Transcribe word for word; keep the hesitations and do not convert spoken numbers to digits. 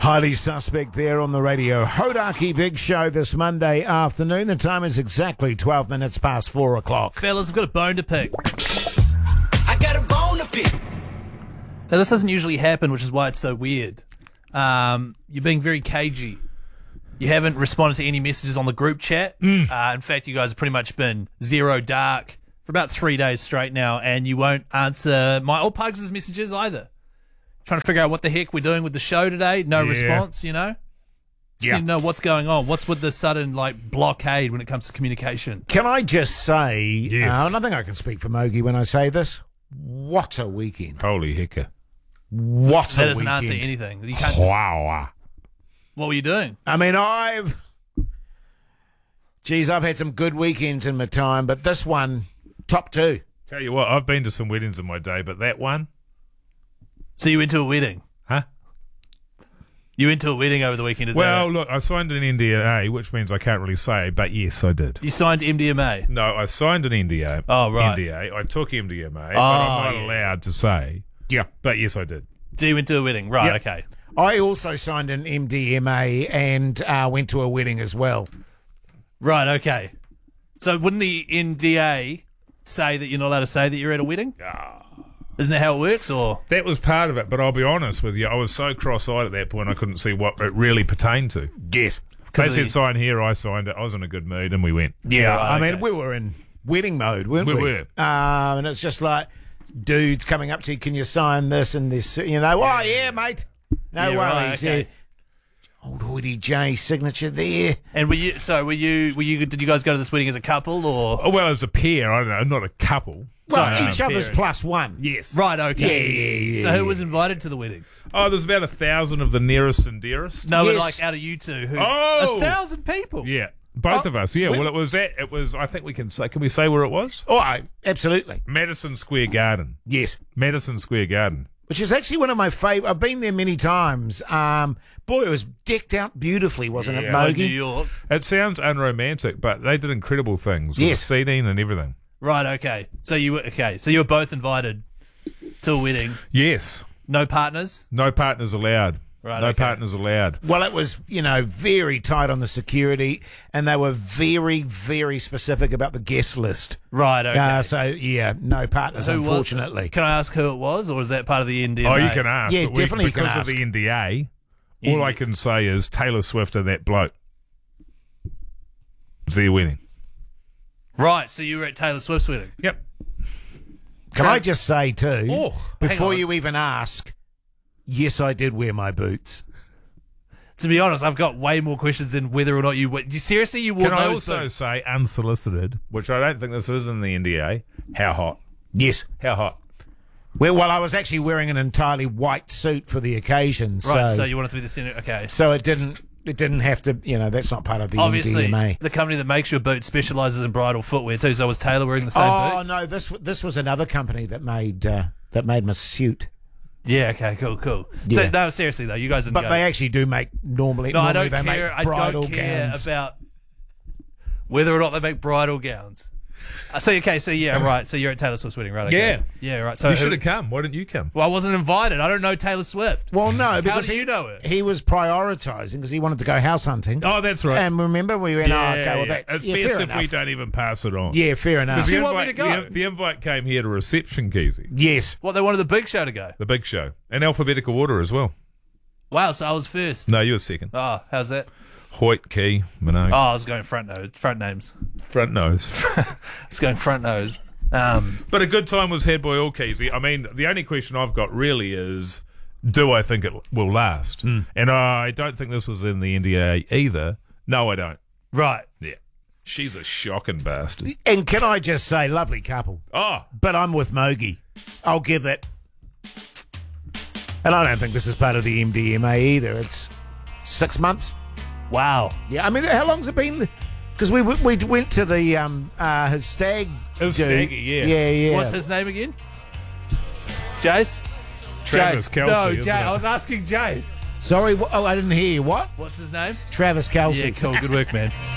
Highly suspect there on the radio. Hodaki Big Show this Monday afternoon. The time is exactly twelve minutes past four o'clock. Fellas, I've got a bone to pick. I got a bone to pick. Now, this doesn't usually happen, which is why it's so weird. Um, you're being very cagey. You haven't responded to any messages on the group chat. Mm. Uh, in fact, you guys have pretty much been zero dark for about three days straight now, and you won't answer my or Pugs' messages either. Trying to figure out what the heck we're doing with the show today. No Yeah. response, you know? Just Yeah. need to know what's going on. What's with the sudden, like, blockade when it comes to communication? Can I just say, Yes. uh, and I think I can speak for Mogi when I say this, what a weekend. Holy hecker. What That a doesn't weekend. answer anything. You can't just, Wow. what were you doing? I mean, I've... Geez, I've had some good weekends in my time, but this one, top two. Tell you what, I've been to some weddings in my day, but that one, So you went to a wedding? huh? You went to a wedding over the weekend, is Well, that look, I signed an N D A, which means I can't really say, but yes, I did. You signed M D M A? No, I signed an N D A. Oh, right. N D A. I took M D M A, but Oh, I'm not yeah. allowed to say. Yeah. But yes, I did. So you went to a wedding? Right, Yep. okay. I also signed an M D M A and uh, went to a wedding as well. Right, okay. So wouldn't the N D A say that you're not allowed to say that you're at a wedding? Ah. Isn't that how it works, or? That was part of it, but I'll be honest with you, I was so cross-eyed at that point I couldn't see what it really pertained to. Yes. They of said the- sign here, I signed it. I was in a good mood, and we went. Yeah, Right, I mean, okay. we were in wedding mode, weren't we? We were. Um, and it's just like dudes coming up to you, can you sign this and this? You know, oh, yeah, mate. No Yeah, right, worries. okay. Yeah. Old Hoity J signature there. And were you? So were you? Were you? Did you guys go to this wedding as a couple, or? Oh, well, as a pair, I don't know, not a couple. Well, So, each um, other's parent. plus one. Yes. Right, okay. Yeah, yeah, yeah, So who yeah. was invited to the wedding? Oh, there's about a thousand of the nearest and dearest. No, but Yes. like out of you two, who? Oh! A thousand people. Yeah. Both Oh, of us, yeah. we- Well, it was at, it was, I think we can say, can we say where it was? Oh, I- absolutely. Madison Square Garden. Yes. Madison Square Garden. Which is actually one of my favourite. I've been there many times. Um, boy, it was decked out beautifully, wasn't it, Yeah. Oh, New Mogi? York. It sounds unromantic, but they did incredible things with Yes. the seating and everything. Right, okay. So you were okay. So you were both invited to a wedding. Yes. No partners. No partners allowed. Right, no okay. partners allowed. Well, it was, you know, very tight on the security, and they were very, very specific about the guest list. Right, okay. Uh, so, yeah, no partners, Who was- unfortunately. Can I ask who it was, or is that part of the N D M A? Oh, you can ask. Yeah, but we- definitely you can because ask. of the N D A, Yeah. all I can say is Taylor Swift and that bloke. It's their wedding. Right, so you were at Taylor Swift's wedding. Yep. Can I just say, too, Oh, before hang on. you even ask, yes, I did wear my boots. To be honest, I've got way more questions than whether or not you. You seriously, you wore Can I those also boots? say unsolicited, which I don't think this is in the N D A, how hot? Yes. How hot? Well, well, I was actually wearing an entirely white suit for the occasion, Right, so so you wanted to be the center. Okay. so it didn't it didn't have to, you know, that's not part of the Obviously, N D M A. the company that makes your boots specialises in bridal footwear too. So was Taylor wearing the same Oh boots? no, this this was another company that made uh, that made my suit. Yeah. Okay. Cool. Cool. Yeah. So no, seriously though, you guys didn't But go. they actually do make normally. no, I normally don't they care. Make I bridal don't care gowns. about whether or not they make bridal gowns. Uh, so okay. So yeah. Right. So you're at Taylor Swift's wedding, right? Okay. Yeah. Yeah. Right. So You who- should have come. Why didn't you come? well, I wasn't invited. I don't know Taylor Swift. Well, no, How because do he, you know it? he was prioritising because he wanted to go house hunting. Oh, that's right. And remember, we went, yeah, oh, okay, well, yeah. that's It's yeah, best fair if we enough. don't even pass it on. Yeah, fair enough. Does The you want me invite, to go? The, the invite came here to reception, Keezy. Yes. What, they wanted the Big Show to go? The big show. In alphabetical order as well. Wow, so I was first. No, you were second. Oh, how's that? Hoyt, Key, Minogue. Oh, I was going front nose, front names. Front nose. I was going front nose. Um, But a good time was had by all, Keezy. I mean, the only question I've got really is, do I think it will last? Hmm. And I don't think this was in the N D A either. No, I don't. right. Yeah. She's a shocking bastard. And can I just say, lovely couple. Oh, But I'm with Mogi. I'll give it. And I don't think this is part of the M D M A either. It's six months. Wow. Yeah, I mean, how long's it been? Because we we went to the um uh his stag. His do. stag, yeah. yeah, yeah. What's his name again? Jace? Travis Jace. Kelce. No, isn't Jay. it? I was asking Jace. Sorry, wh- oh, I didn't hear you. What? What's his name? Travis Kelce. Yeah, cool. Good work, man.